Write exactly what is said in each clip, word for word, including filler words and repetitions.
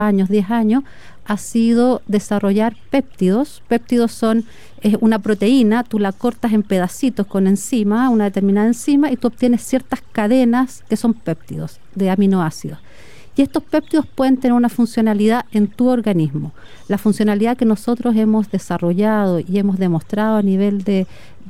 años, diez años, ha sido desarrollar péptidos. Péptidos son es una proteína, tú la cortas en pedacitos con enzima, una determinada enzima, y tú obtienes ciertas cadenas que son péptidos de aminoácidos. Y estos péptidos pueden tener una funcionalidad en tu organismo. La funcionalidad que nosotros hemos desarrollado y hemos demostrado a nivel de,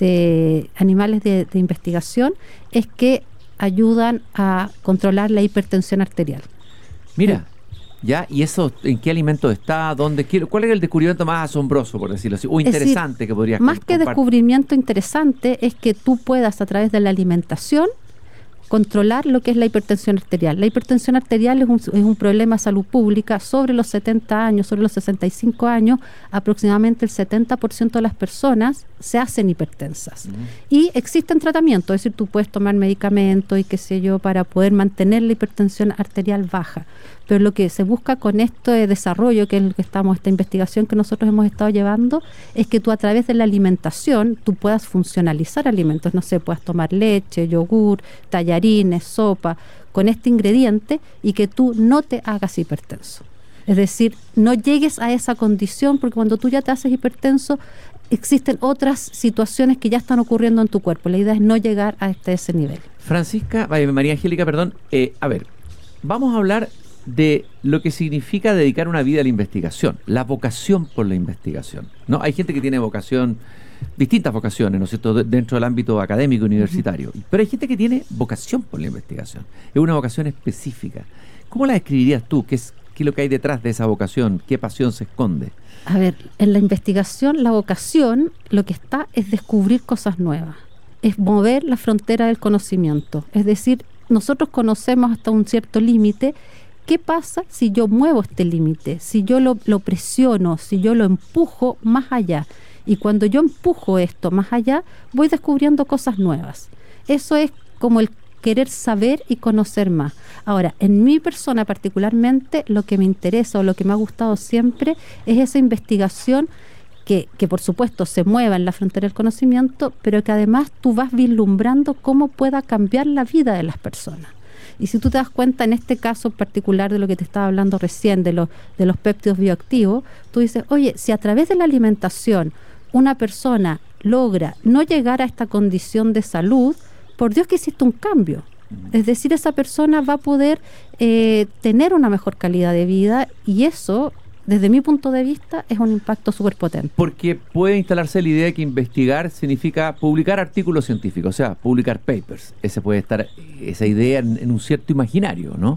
de animales de, de investigación es que ayudan a controlar la hipertensión arterial. Mira, ya, ¿y eso en qué alimento está? ¿Dónde? Qué, ¿Cuál es el descubrimiento más asombroso, por decirlo así? O interesante, decir, que podrías más compartir. Que descubrimiento interesante es que tú puedas, a través de la alimentación, controlar lo que es la hipertensión arterial. La hipertensión arterial es un, es un problema de salud pública. Sobre los setenta años, sobre los sesenta y cinco años, aproximadamente el setenta por ciento de las personas se hacen hipertensas. Uh-huh. Y existen tratamientos, es decir, tú puedes tomar medicamentos y qué sé yo, para poder mantener la hipertensión arterial baja. Pero lo que se busca con este desarrollo, que es el que estamos, esta investigación que nosotros hemos estado llevando, es que tú a través de la alimentación, tú puedas funcionalizar alimentos, no sé, puedas tomar leche, yogur, tallarines, sopa, con este ingrediente, y que tú no te hagas hipertenso. Es decir, no llegues a esa condición, porque cuando tú ya te haces hipertenso, existen otras situaciones que ya están ocurriendo en tu cuerpo. La idea es no llegar a este, ese nivel. Francisca, María Angélica, perdón, eh, a ver, vamos a hablar de lo que significa dedicar una vida a la investigación, la vocación por la investigación, ¿no? Hay gente que tiene vocación, distintas vocaciones, ¿no es cierto?, de, dentro del ámbito académico universitario, uh-huh. Pero hay gente que tiene vocación por la investigación, es una vocación específica. ¿Cómo la describirías tú? ¿Qué es, qué es lo que hay detrás de esa vocación? ¿Qué pasión se esconde? A ver, en la investigación, la vocación, lo que está es descubrir cosas nuevas, es mover la frontera del conocimiento, es decir, nosotros conocemos hasta un cierto límite. ¿Qué pasa si yo muevo este límite? Si yo lo, lo presiono, si yo lo empujo más allá. Y cuando yo empujo esto más allá, voy descubriendo cosas nuevas. Eso es como el querer saber y conocer más. Ahora, en mi persona particularmente, lo que me interesa o lo que me ha gustado siempre es esa investigación que, que por supuesto se mueva en la frontera del conocimiento, pero que además tú vas vislumbrando cómo pueda cambiar la vida de las personas. Y si tú te das cuenta, en este caso particular de lo que te estaba hablando recién, de los, de los péptidos bioactivos, tú dices, oye, si a través de la alimentación una persona logra no llegar a esta condición de salud, por Dios que hiciste un cambio. Es decir, esa persona va a poder eh, tener una mejor calidad de vida, y eso, desde mi punto de vista, es un impacto súper potente. Porque puede instalarse la idea de que investigar significa publicar artículos científicos, o sea, publicar papers. Ese puede estar, esa idea en, en un cierto imaginario, ¿no?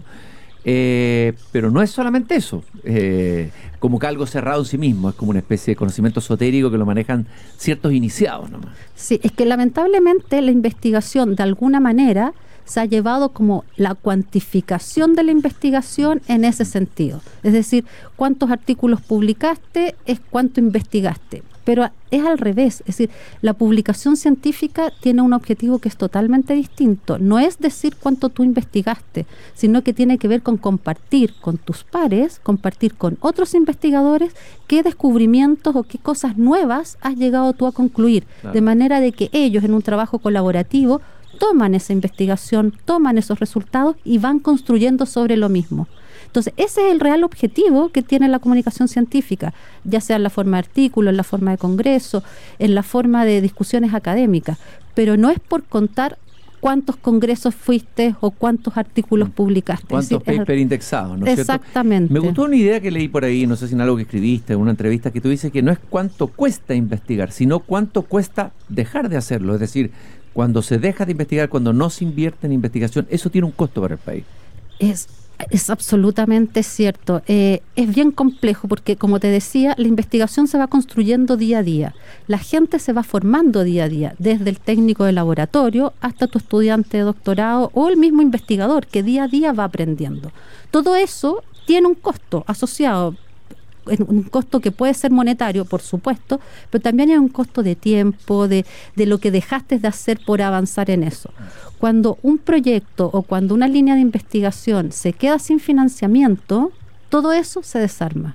Eh, pero no es solamente eso, eh, como que algo cerrado en sí mismo, es como una especie de conocimiento esotérico que lo manejan ciertos iniciados nomás. Sí, es que lamentablemente la investigación de alguna manera se ha llevado como la cuantificación de la investigación en ese sentido. Es decir, cuántos artículos publicaste es cuánto investigaste. Pero es al revés, es decir, la publicación científica tiene un objetivo que es totalmente distinto. No es decir cuánto tú investigaste, sino que tiene que ver con compartir con tus pares, compartir con otros investigadores qué descubrimientos o qué cosas nuevas has llegado tú a concluir. Claro. De manera de que ellos, en un trabajo colaborativo, toman esa investigación, toman esos resultados y van construyendo sobre lo mismo. Entonces, ese es el real objetivo que tiene la comunicación científica, ya sea en la forma de artículo, en la forma de congreso, en la forma de discusiones académicas, pero no es por contar cuántos congresos fuiste o cuántos artículos publicaste. Cuántos papers indexados, ¿no es cierto? Exactamente. Me gustó una idea que leí por ahí, no sé si en algo que escribiste, en una entrevista, que tú dices que no es cuánto cuesta investigar, sino cuánto cuesta dejar de hacerlo. Es decir, cuando se deja de investigar, cuando no se invierte en investigación, eso tiene un costo para el país. Es... Es absolutamente cierto. Eh, es bien complejo porque, como te decía, la investigación se va construyendo día a día. La gente se va formando día a día, desde el técnico de laboratorio hasta tu estudiante de doctorado o el mismo investigador que día a día va aprendiendo. Todo eso tiene un costo asociado. Un costo que puede ser monetario, por supuesto, pero también hay un costo de tiempo, de, de lo que dejaste de hacer por avanzar en eso. Cuando un proyecto o cuando una línea de investigación se queda sin financiamiento, todo eso se desarma.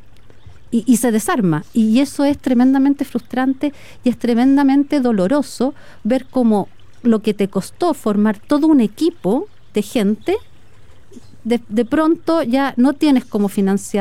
Y, y se desarma. Y eso es tremendamente frustrante y es tremendamente doloroso ver cómo lo que te costó formar todo un equipo de gente de, de pronto ya no tienes cómo financiar